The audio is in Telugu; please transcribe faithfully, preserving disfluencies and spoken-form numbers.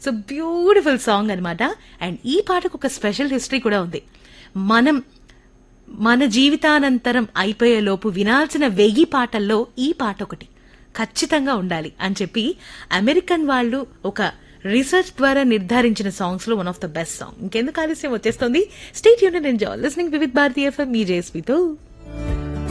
సో బ్యూటిఫుల్ సాంగ్ అనమాట. అండ్ ఈ పాటకు ఒక స్పెషల్ హిస్టరీ కూడా ఉంది. మనం మన జీవితానంతరం అయిపోయే లోపు వినాల్సిన వెయ్యి పాటల్లో ఈ పాట ఒకటి ఖచ్చితంగా ఉండాలి అని చెప్పి అమెరికన్ వాళ్ళు ఒక రీసెర్చ్ ద్వారా నిర్ధారించిన సాంగ్స్ లో one of the best song. ఇంకెందుకు ఆలస్యం, వచ్చేస్తుంది. Stay tuned and enjoy listening Vividh Bharati FM me జేఎస్పీతో.